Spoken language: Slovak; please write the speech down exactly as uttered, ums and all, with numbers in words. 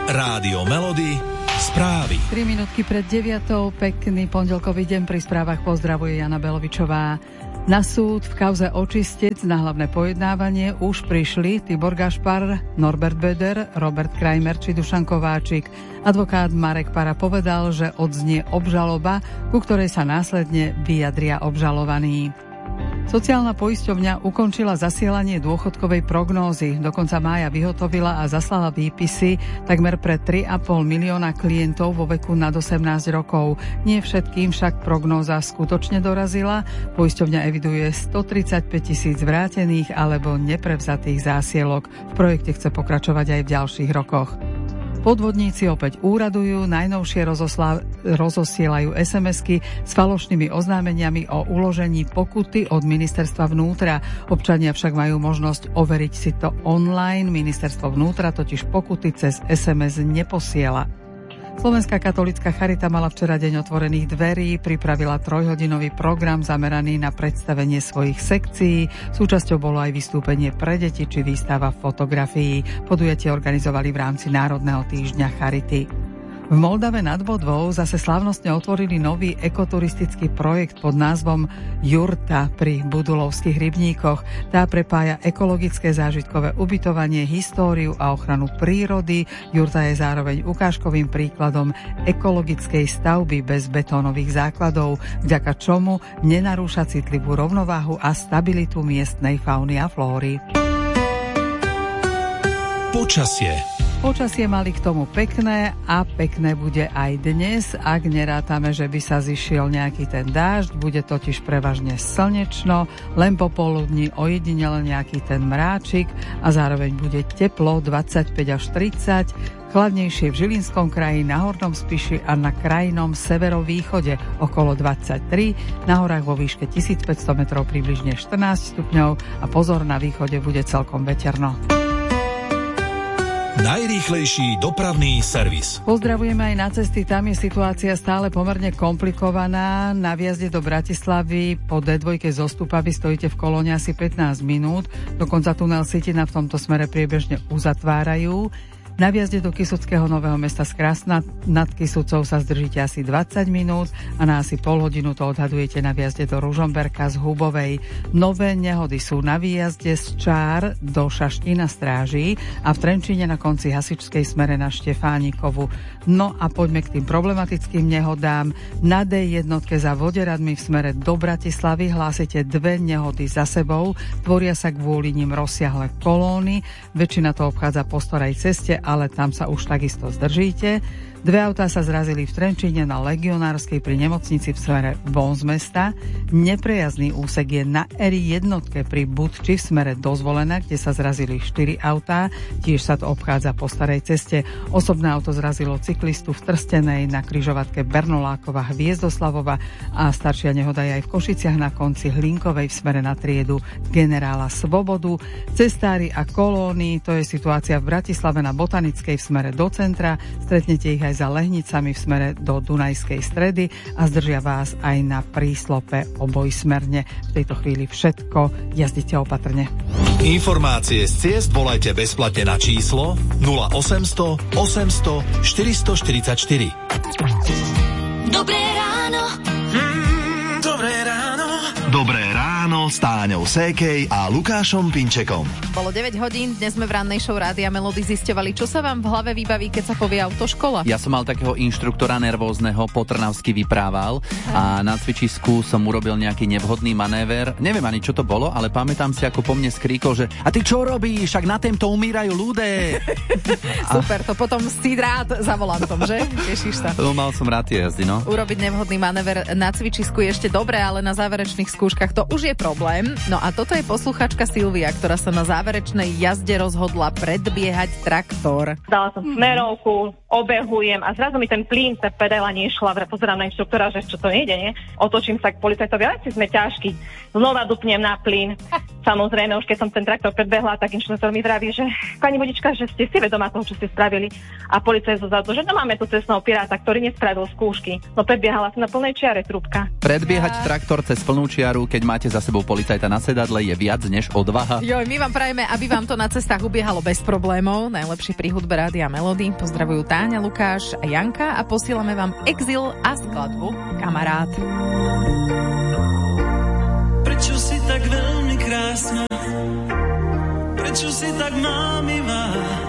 Rádio Melody, správy. tri minútky pred deviatou, pekný pondelkový deň, pri správach pozdravuje Jana Belovičová. Na súd v kauze Očistec na hlavné pojednávanie už prišli Tibor Gašpar, Norbert Böder, Robert Krajmer či Dušan Kováčik. Advokát Marek Para povedal, že odznie obžaloba, ku ktorej sa následne vyjadria obžalovaní. Sociálna poisťovňa ukončila zasielanie dôchodkovej prognózy. Do konca mája vyhotovila a zaslala výpisy takmer pre tri a pol milióna klientov vo veku nad osemnásť rokov. Nie všetkým však prognóza skutočne dorazila. Poisťovňa eviduje stotridsaťpäť tisíc vrátených alebo neprevzatých zásielok. V projekte chce pokračovať aj v ďalších rokoch. Podvodníci opäť úradujú, najnovšie rozosla- rozosielajú es em esky s falošnými oznámeniami o uložení pokuty od ministerstva vnútra. Občania však majú možnosť overiť si to online. Ministerstvo vnútra totiž pokuty cez es em es neposiela. Slovenská katolícka charita mala včera deň otvorených dverí, pripravila trojhodinový program zameraný na predstavenie svojich sekcií. Súčasťou bolo aj vystúpenie pre deti či výstava fotografií. Podujatie organizovali v rámci Národného týždňa charity. V Moldave nad Bodvou zase slávnostne otvorili nový ekoturistický projekt pod názvom Jurta pri Budulovských rybníkoch. Tá prepája ekologické zážitkové ubytovanie, históriu a ochranu prírody. Jurta je zároveň ukážkovým príkladom ekologickej stavby bez betónových základov, vďaka čomu nenarúša citlivú rovnováhu a stabilitu miestnej fauny a flóry. Počasie. Počasie mali k tomu pekné a pekné bude aj dnes, ak nerátame, že by sa zišiel nejaký ten dážď, bude totiž prevažne slnečno, len popoludní ojedinele nejaký ten mráčik a zároveň bude teplo dvadsaťpäť až tridsať, chladnejšie v Žilinskom kraji, na Hornom Spiši a na krajnom severovýchode okolo dvadsaťtri, na horách vo výške tisícpäťsto metrov približne štrnásť stupňov a pozor, na východe bude celkom veterno. Najrýchlejší dopravný servis. Pozdravujeme aj na cesty, tam je situácia stále pomerne komplikovaná. Na vjazde do Bratislavy po dé dva zo Stupavy stojíte v kolóne asi pätnásť minút, dokonca tunel Sitina v tomto smere priebežne uzatvárajú. Na vjazde do Kysuckého Nového Mesta z Krasna nad Kysucou sa zdržíte asi dvadsať minút a na asi pol hodinu to odhadujete na vjazde do Ružomberka z Hubovej. Nové nehody sú na výjazde z Čár do Šaštína stráží a v Trenčíne na konci Hasičskej smere na Štefánikovu. No a poďme k tým problematickým nehodám. Na dé jednotke za Voderadmi v smere do Bratislavy hlásite dve nehody za sebou, tvoria sa kvôli nim rozsiahle kolóny, väčšina to obchádza po starej ceste, ale tam sa už takisto zdržíte. Dve autá sa zrazili v Trenčíne na Legionárskej pri nemocnici v smere von z mesta. Neprejazdný úsek je na er jednotke pri Budči v smere do Zvolena, kde sa zrazili štyri autá. Tiež sa to obchádza po starej ceste. Osobné auto zrazilo cyklistu v Trstenej na križovatke Bernolákova Hviezdoslavova a staršia nehoda je aj v Košiciach na konci Hlinkovej v smere na triedu Generála Svobodu. Cestári a kolóny, to je situácia v Bratislave na Botanickej v smere do centra. Stretnete ich aj za Lehnicami v smere do Dunajskej Stredy a zdržia vás aj na príslope obojsmerne. V tejto chvíli všetko, jazdite opatrne. Informácie z ciest volajte bezplatne na číslo nula osemsto osemsto štyristoštyridsaťštyri. Dobré ráno. Mm, dobré ráno. Dobré ráno s Táňou Sékej a Lukášom Pinčekom. Bolo deväť hodín, dnes sme v rannej show Rádia Melody zisťovali, čo sa vám v hlave vybaví, keď sa povie autoškola. Ja som mal takého inštruktora nervózneho, po trnavsky vyprával a na cvičisku som urobil nejaký nevhodný manéver. Neviem ani, čo to bolo, ale pamätám si, ako po mne skríkol, že a ty čo robíš? Však na tomto umírajú ľudé. Super, to potom si rád za volantom, že? Tešíš sa. No, mal som rád tie jazdy, no. Urobiť nevhodný manéver na cvičisku je ešte dobré, ale na záverečných skúškach to už je problém. No a toto je posluchačka Silvia, ktorá sa na záverečnej jazde rozhodla predbiehať traktor. Dala som smerovku, obehujem a zrazu mi ten plyn, tá pedala nešla. Pozerám na inštruktora, že čo to nejde, nie? Otočím sa k policajtovi, ale si sme ťažkí. Znova dupnem na plyn. Samozrejme, už keď som ten traktor predbehla, tak inštruktor mi vraví, že pani vodička, že ste si vedomá toho, čo ste spravili. A policajt za to, že no máme tu cestného piráta, ktorý nespravil skúšky. No predbiehala som na plnej čiare, trúbka. Predbiehať traktor cez plnú čiaru, keď máte za sebou policajta na sedadle je viac než odvaha. Jo, my vám prajeme, aby vám to na cestách ubiehalo bez problémov. Najlepšie pri hudbe Rádia Melody. Pozdravujú Táňa, Lukáš a Janka a posílame vám Exil a skladbu Kamarát. Prečo si tak veľmi krásna? Prečo si tak mámivá?